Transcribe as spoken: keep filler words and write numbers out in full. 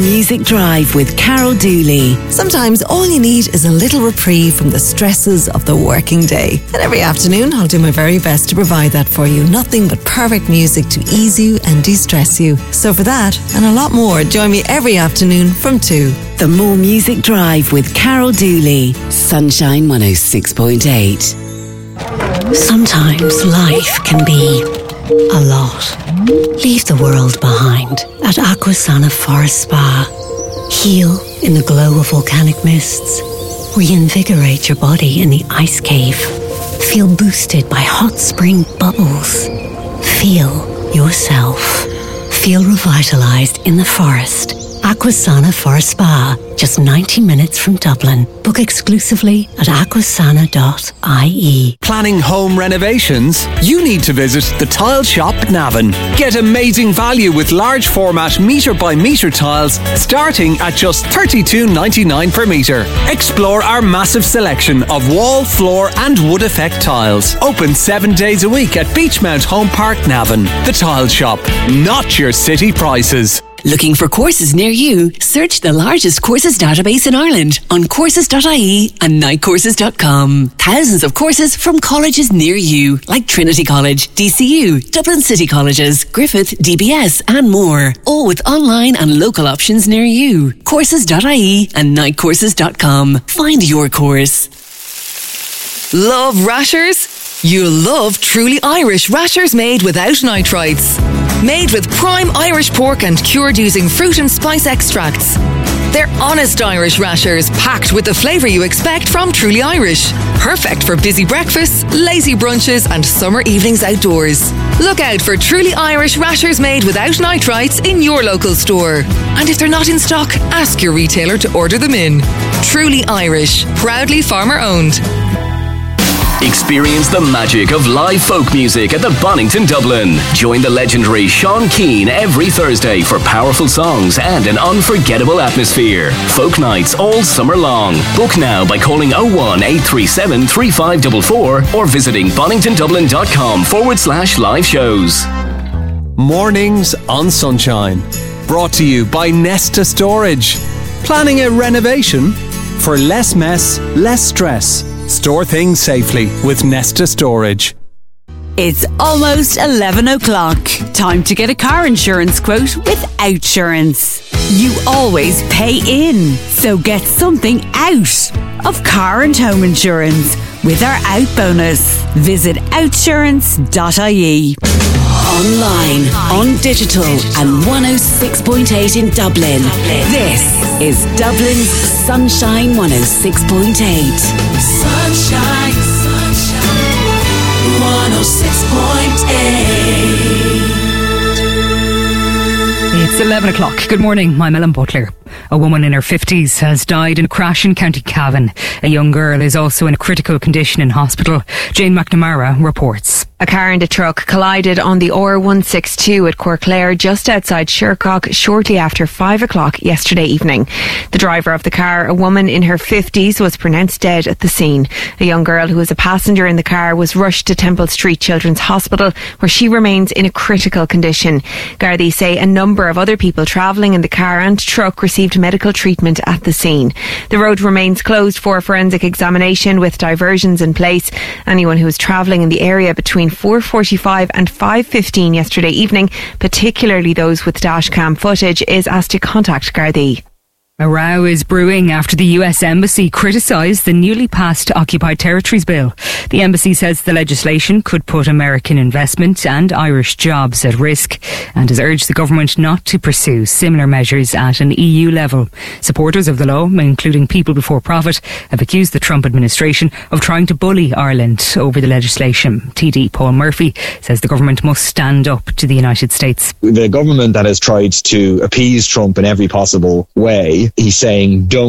Music Drive with Carol Dooley. Sometimes all you need is a little reprieve from the stresses of the working day. And every afternoon I'll do my very best to provide that for you. Nothing but perfect music to ease you and de-stress you. So for that and a lot more, join me every afternoon from two. The More Music Drive with Carol Dooley. Sunshine one oh six point eight. Sometimes life can be a lot. Leave the world behind at Aquasana Forest Spa. Heal in the glow of volcanic mists. Reinvigorate your body in the ice cave. Feel boosted by hot spring bubbles. Feel yourself. Feel revitalized in the forest. Aquasana Forest Spa, just ninety minutes from Dublin. Book exclusively at aquasana dot I E. Planning home renovations? You need to visit the Tile Shop Navan. Get amazing value with large format metre by metre tiles starting at just thirty-two ninety-nine per metre. Explore our massive selection of wall, floor and wood effect tiles. Open seven days a week at Beachmount Home Park Navan. The Tile Shop, not your city prices. Looking for courses near you? Search the largest courses database in Ireland on courses dot I E and night courses dot com. Thousands of courses from colleges near you, like Trinity College, D C U, Dublin City Colleges, Griffith, D B S and more. All with online and local options near you. courses dot I E and night courses dot com. Find your course. Love rashers? You'll love Truly Irish rashers made without nitrites. Made with prime Irish pork and cured using fruit and spice extracts. They're honest Irish rashers packed with the flavour you expect from Truly Irish. Perfect for busy breakfasts, lazy brunches and summer evenings outdoors. Look out for Truly Irish rashers made without nitrites in your local store. And if they're not in stock, ask your retailer to order them in. Truly Irish, proudly farmer owned. Experience the magic of live folk music at the Bonington Dublin. Join the legendary Sean Keane every Thursday for powerful songs and an unforgettable atmosphere. Folk nights all summer long. Book now by calling oh one eight three seven three five four four or visiting boningtondublin.com forward slash live shows. Mornings on Sunshine. Brought to you by Nesta Storage. Planning a renovation? For less mess, less stress. Store things safely with Nesta Storage. It's almost eleven o'clock. Time to get a car insurance quote with Outsurance. You always pay in, so get something out of car and home insurance with our Out bonus. Visit outsurance dot I E. Online, on digital and one oh six point eight in Dublin. This is Dublin's Sunshine one oh six point eight. Sunshine, sunshine, one oh six point eight. It's eleven o'clock. Good morning, I'm Ellen Butler. A woman in her fifties has died in a crash in County Cavan. A young girl is also in a critical condition in hospital. Jane McNamara reports. A car and a truck collided on the R one sixty-two at Corclair just outside Shercock shortly after five o'clock yesterday evening. The driver of the car, a woman in her fifties, was pronounced dead at the scene. A young girl who was a passenger in the car was rushed to Temple Street Children's Hospital, where she remains in a critical condition. Gardaí say a number of other people travelling in the car and truck received medical treatment at the scene. The road remains closed for forensic examination with diversions in place. Anyone who was travelling in the area between four forty-five and five fifteen yesterday evening, particularly those with dashcam footage, is asked to contact Gardaí. A row is brewing after the U S Embassy criticised the newly passed Occupied Territories Bill. The embassy says the legislation could put American investment and Irish jobs at risk and has urged the government not to pursue similar measures at an E U level. Supporters of the law, including People Before Profit, have accused the Trump administration of trying to bully Ireland over the legislation. T D Paul Murphy says the government must stand up to the United States. The government that has tried to appease Trump in every possible way, he's saying don't